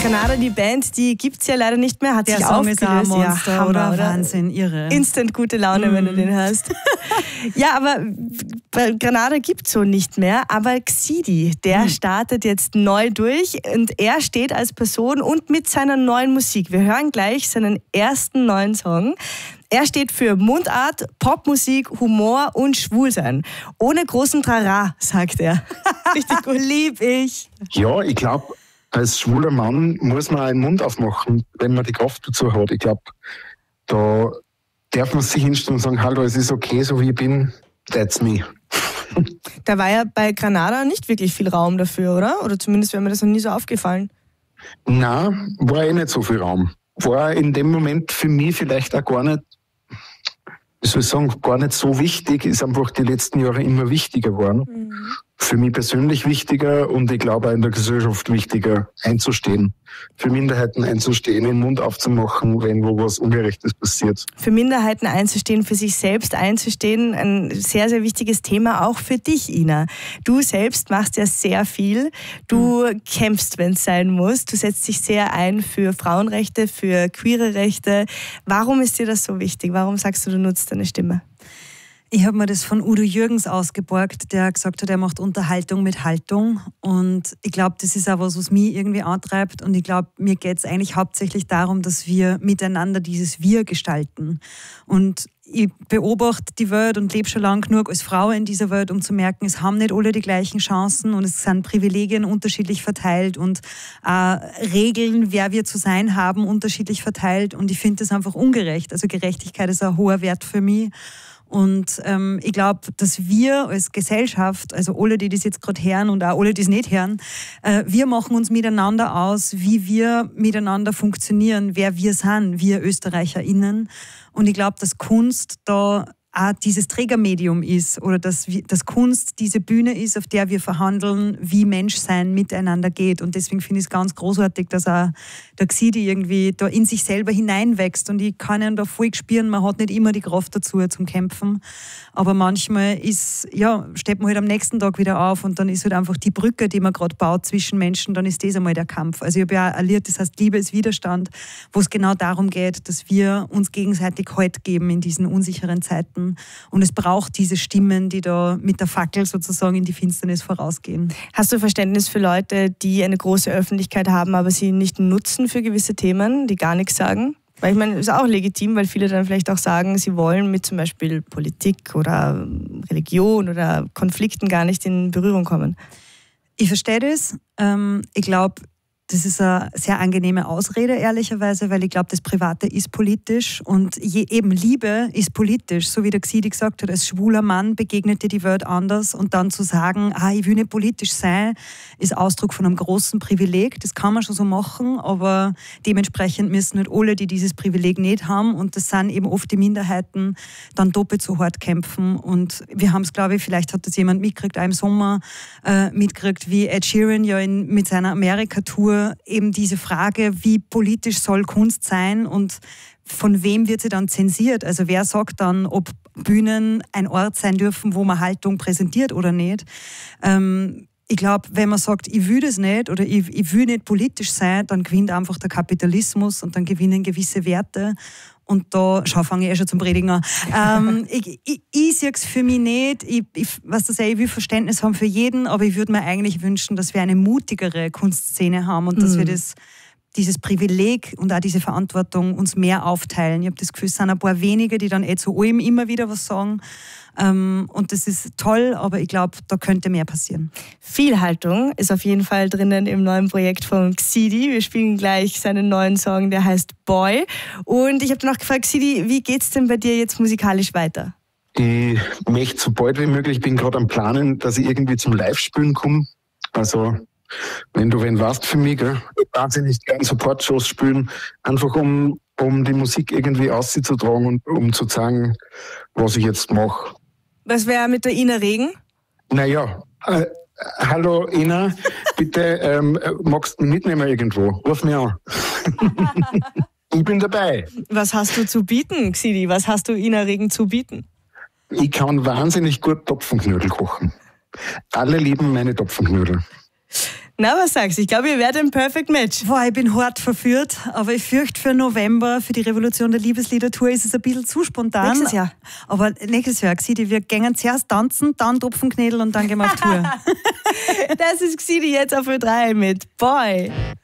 Granada, die Band, die gibt es ja leider nicht mehr, hat der sich Song aufgelöst. ist ein Monster, ja, Hammer, oder? Wahnsinn, irre. Instant gute Laune, wenn du den hörst. Ja, aber Granada gibt es so nicht mehr, aber Xidi, der startet jetzt neu durch und er steht als Person und mit seiner neuen Musik. Wir hören gleich seinen ersten neuen Song. Er steht für Mundart, Popmusik, Humor und Schwulsein. Ohne großen Trara, sagt er. Richtig gut. Lieb ich. Ja, ich glaube, als schwuler Mann muss man einen Mund aufmachen, wenn man die Kraft dazu hat. Ich glaube, da darf man sich hinstellen und sagen, hallo, es ist okay, so wie ich bin, that's me. Da war ja bei Granada nicht wirklich viel Raum dafür, oder? Oder zumindest wäre mir das noch nie so aufgefallen. Nein, war nicht so viel Raum. War in dem Moment für mich vielleicht auch gar nicht, ich soll sagen, gar nicht so wichtig, ist einfach die letzten Jahre immer wichtiger geworden. Für mich persönlich wichtiger und ich glaube auch in der Gesellschaft wichtiger, einzustehen. Für Minderheiten einzustehen, den Mund aufzumachen, wenn wo was Ungerechtes passiert. Für Minderheiten einzustehen, für sich selbst einzustehen, ein sehr, sehr wichtiges Thema, auch für dich, Ina. Du selbst machst ja sehr viel. Du kämpfst, wenn es sein muss. Du setzt dich sehr ein für Frauenrechte, für queere Rechte. Warum ist dir das so wichtig? Warum sagst du nutzt deine Stimme? Ich habe mir das von Udo Jürgens ausgeborgt, der gesagt hat, er macht Unterhaltung mit Haltung. Und ich glaube, das ist auch was mich irgendwie antreibt. Und ich glaube, mir geht es eigentlich hauptsächlich darum, dass wir miteinander dieses Wir gestalten. Und ich beobachte die Welt und lebe schon lange genug als Frau in dieser Welt, um zu merken, es haben nicht alle die gleichen Chancen und es sind Privilegien unterschiedlich verteilt und Regeln, wer wir zu sein haben, unterschiedlich verteilt. Und ich finde das einfach ungerecht. Also Gerechtigkeit ist ein hoher Wert für mich. Und ich glaube, dass wir als Gesellschaft, also alle, die das jetzt gerade hören und auch alle, die es nicht hören, wir machen uns miteinander aus, wie wir miteinander funktionieren, wer wir sind, wir ÖsterreicherInnen. Und ich glaube, dass Kunst da auch dieses Trägermedium ist oder dass Kunst diese Bühne ist, auf der wir verhandeln, wie Menschsein miteinander geht. Und deswegen finde ich es ganz großartig, dass auch der Xidi irgendwie da in sich selber hineinwächst. Und ich kann ihn da voll spüren, man hat nicht immer die Kraft dazu zum Kämpfen. Aber manchmal steht man halt am nächsten Tag wieder auf und dann ist halt einfach die Brücke, die man gerade baut zwischen Menschen, dann ist das einmal der Kampf. Also ich habe ja ein Lied, das heißt Liebe ist Widerstand, wo es genau darum geht, dass wir uns gegenseitig Halt geben in diesen unsicheren Zeiten. Und es braucht diese Stimmen, die da mit der Fackel sozusagen in die Finsternis vorausgehen. Hast du Verständnis für Leute, die eine große Öffentlichkeit haben, aber sie nicht nutzen für gewisse Themen, die gar nichts sagen? Weil ich meine, das ist auch legitim, weil viele dann vielleicht auch sagen, sie wollen mit zum Beispiel Politik oder Religion oder Konflikten gar nicht in Berührung kommen. Ich verstehe das. Ich glaube, das ist eine sehr angenehme Ausrede, ehrlicherweise, weil ich glaube, das Private ist politisch und eben Liebe ist politisch, so wie der Xidi gesagt hat, als schwuler Mann begegnet dir die Welt anders und dann zu sagen, ich will nicht politisch sein, ist Ausdruck von einem großen Privileg. Das kann man schon so machen, aber dementsprechend müssen nicht alle, die dieses Privileg nicht haben und das sind eben oft die Minderheiten, dann doppelt so hart kämpfen und wir haben es, glaube ich, vielleicht hat das jemand mitgekriegt, auch im Sommer mitgekriegt, wie Ed Sheeran ja mit seiner Amerika-Tour eben diese Frage, wie politisch soll Kunst sein und von wem wird sie dann zensiert? Also wer sagt dann, ob Bühnen ein Ort sein dürfen, wo man Haltung präsentiert oder nicht? Ich glaube, wenn man sagt, ich will das nicht oder ich will nicht politisch sein, dann gewinnt einfach der Kapitalismus und dann gewinnen gewisse Werte. Und da, fange ich schon zum Predigen an. Ich sehe es für mich nicht. Ich will Verständnis haben für jeden, aber ich würde mir eigentlich wünschen, dass wir eine mutigere Kunstszene haben und dass wir dieses Privileg und auch diese Verantwortung uns mehr aufteilen. Ich habe das Gefühl, es sind ein paar wenige, die dann zu allem immer wieder was sagen. Und das ist toll, aber ich glaube, da könnte mehr passieren. Viel Haltung ist auf jeden Fall drinnen im neuen Projekt von Xidi. Wir spielen gleich seinen neuen Song, der heißt Boy. Und ich habe dann auch gefragt, Xidi, wie geht's denn bei dir jetzt musikalisch weiter? Ich möchte so bald wie möglich, ich bin gerade am Planen, dass ich irgendwie zum Live-Spielen komme. Also, wenn du wen warst für mich, gell? Wahnsinnig gerne Support-Shows spielen, einfach um die Musik irgendwie auszutragen und um zu sagen, was ich jetzt mache. Was wäre mit der Ina Regen? Naja, hallo Ina, bitte magst du mitnehmen irgendwo? Ruf mich an. Ich bin dabei. Was hast du zu bieten, Xidi? Was hast du Ina Regen zu bieten? Ich kann wahnsinnig gut Topfenknödel kochen. Alle lieben meine Topfenknödel. Na, was sagst du? Ich glaube, ihr werdet ein Perfect Match. Boah, ich bin hart verführt, aber ich fürchte für November, für die Revolution der Liebeslieder-Tour ist es ein bisschen zu spontan. Nächstes Jahr. Aber nächstes Jahr, Xidi, wir gehen zuerst tanzen, dann Topfenknädel und dann gehen wir auf Tour. Das ist Xidi jetzt auf Ö3 mit Boy.